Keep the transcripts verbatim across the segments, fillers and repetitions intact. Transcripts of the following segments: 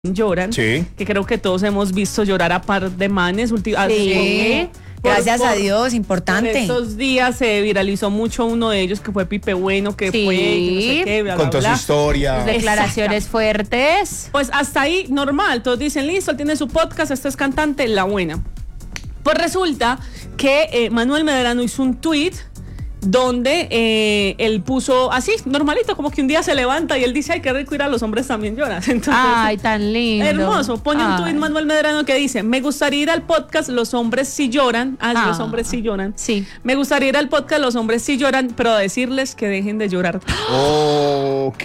lloran, sí. que creo que todos hemos visto llorar a par de manes. Sí, por, gracias por, a Dios, importante. En estos días se viralizó mucho uno de ellos, que fue Pipe Bueno, que sí. fue, que no sé qué, bla, contó bla, bla. su historia. Sus declaraciones Exacto. fuertes. Pues hasta ahí, normal, todos dicen, listo, él tiene su podcast, este es cantante, la buena. Pues resulta que eh, Manuel Medrano hizo un tweet donde eh, él puso así, normalito, como que un día se levanta y él dice, ay, qué rico ir a los hombres también lloras. Entonces, ay, tan lindo. Hermoso. Pone ay. un tuit Manuel Medrano que dice, me gustaría ir al podcast Los Hombres Sí Lloran. Ah, ah, los hombres sí lloran. Sí. Me gustaría ir al podcast Los Hombres Sí Lloran, pero decirles que dejen de llorar. Ok.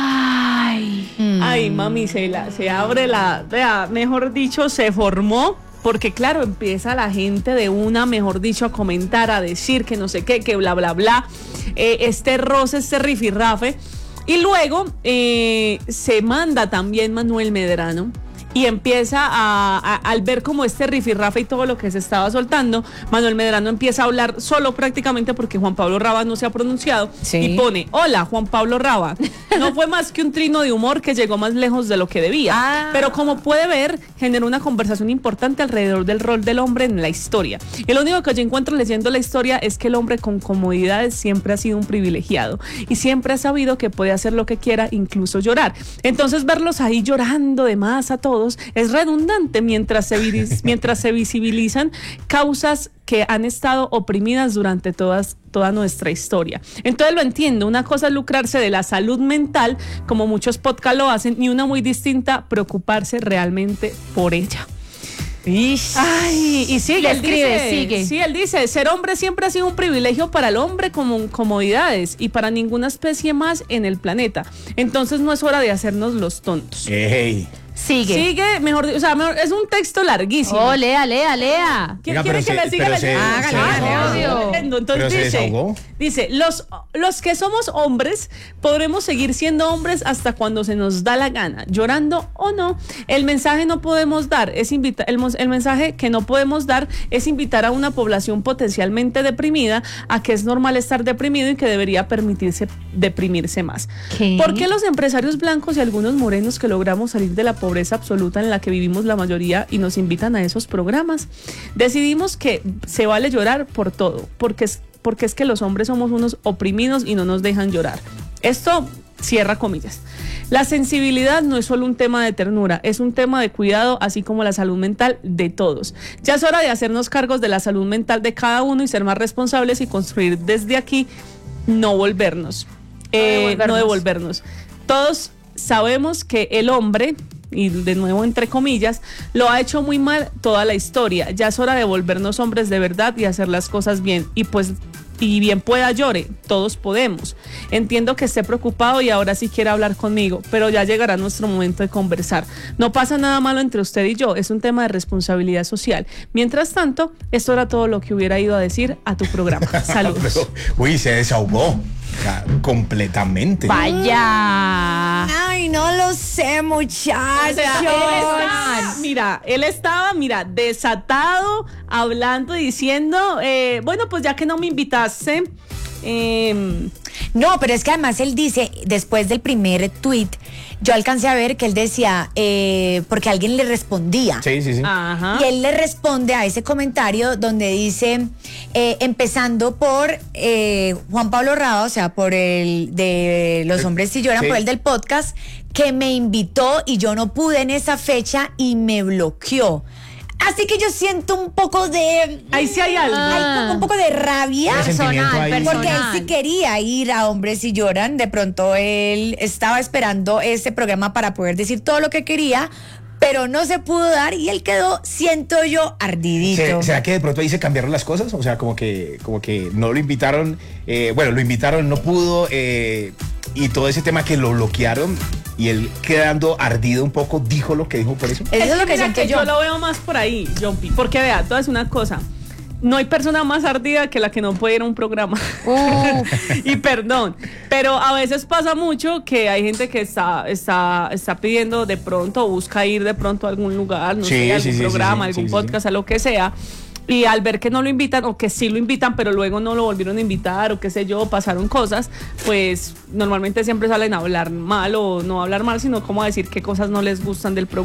Ay, mm. ay mami, se, la, se abre la, vea, mejor dicho, se formó. Porque claro, empieza la gente de una, mejor dicho, a comentar, a decir que no sé qué, que bla, bla, bla. Eh, este roce, este rifirrafe. Y luego eh, se manda también Manuel Medrano y empieza a, a, al ver como este rifirrafe y todo lo que se estaba soltando, Manuel Medrano empieza a hablar solo prácticamente porque Juan Pablo Raba no se ha pronunciado sí. y pone, hola Juan Pablo Raba, no fue más que un trino de humor que llegó más lejos de lo que debía, ah. pero como puede ver, generó una conversación importante alrededor del rol del hombre en la historia. Y lo único que yo encuentro leyendo la historia es que el hombre con comodidades siempre ha sido un privilegiado y siempre ha sabido que puede hacer lo que quiera, incluso llorar. Entonces verlos ahí llorando de más a todos es redundante mientras se, mientras se visibilizan causas que han estado oprimidas durante todas, toda nuestra historia. Entonces lo entiendo, una cosa es lucrarse de la salud mental, como muchos podcasts lo hacen, y una muy distinta, preocuparse realmente por ella. Ish. Ay, y sigue, él escribe, dice, sigue. Sí, él dice, ser hombre siempre ha sido un privilegio para el hombre como comodidades y para ninguna especie más en el planeta. Entonces no es hora de hacernos los tontos. Hey. Sigue. Sigue, mejor, o sea, mejor, es un texto larguísimo. Oh, lea, lea, lea. ¿Quién quiere que se, le siga leyendo? Hágale, Entonces dice, dice, los, los que somos hombres podremos seguir siendo hombres hasta cuando se nos da la gana, llorando o no. El mensaje no podemos dar, es invitar, el, el mensaje que no podemos dar es invitar a una población potencialmente deprimida a que es normal estar deprimido y que debería permitirse deprimirse más. ¿Qué? ¿Por qué los empresarios blancos y algunos morenos que logramos salir de la pobreza absoluta en la que vivimos la mayoría y nos invitan a esos programas? Decidimos que se vale llorar por todo, porque es, porque es que los hombres somos unos oprimidos y no nos dejan llorar. Esto cierra comillas. La sensibilidad no es solo un tema de ternura, es un tema de cuidado, así como la salud mental de todos. Ya es hora de hacernos cargos de la salud mental de cada uno y ser más responsables y construir desde aquí, no volvernos, eh, no devolvernos. No devolvernos. Todos sabemos que el hombre, y de nuevo entre comillas, lo ha hecho muy mal toda la historia. Ya es hora de volvernos hombres de verdad y hacer las cosas bien. Y pues, y bien pueda llore, todos podemos. Entiendo que esté preocupado y ahora sí quiere hablar conmigo, pero ya llegará nuestro momento de conversar. No pasa nada malo entre usted y yo, es un tema de responsabilidad social. Mientras tanto, esto era todo lo que hubiera ido a decir a tu programa. Saludos. Pero, uy, se desahogó. O sea, completamente. Vaya. Ay, no lo sé, muchachos. Él estaba, mira, él estaba, mira, desatado, hablando, diciendo, eh, bueno, pues ya que no me invitaste. Eh, no, pero es que además él dice, después del primer tweet, yo alcancé a ver que él decía, eh, porque alguien le respondía. Sí, sí, sí. Ajá. Y él le responde a ese comentario donde dice, eh, empezando por eh, Juan Pablo Raba, o sea, por el de Los Hombres Si Lloran, sí. por el del podcast, que me invitó y yo no pude en esa fecha y me bloqueó. Así que yo siento un poco de... Ahí sí hay algo. Hay un poco de rabia. Personal, personal. Porque él sí quería ir a Hombres Si Lloran. De pronto él estaba esperando ese programa para poder decir todo lo que quería, pero no se pudo dar y él quedó, siento yo, ardidito. ¿Será que de pronto ahí se cambiaron las cosas? O sea, como que, como que no lo invitaron, eh, bueno, lo invitaron, no pudo, eh, y todo ese tema que lo bloquearon y él quedando ardido un poco, dijo lo que dijo por eso. Eso es lo que siento yo. Yo lo veo más por ahí, Jumpy, porque vea, todo es una cosa. No hay persona más ardida que la que no puede ir a un programa. Uh. Y perdón, pero a veces pasa mucho que hay gente que está, está, está pidiendo de pronto, busca ir de pronto a algún lugar, no sí, sé, a algún sí, programa, sí, sí, algún sí, podcast, sí. a lo que sea. Y al ver que no lo invitan, o que sí lo invitan, pero luego no lo volvieron a invitar, o qué sé yo, pasaron cosas, pues normalmente siempre salen a hablar mal, o no a hablar mal, sino como a decir qué cosas no les gustan del programa.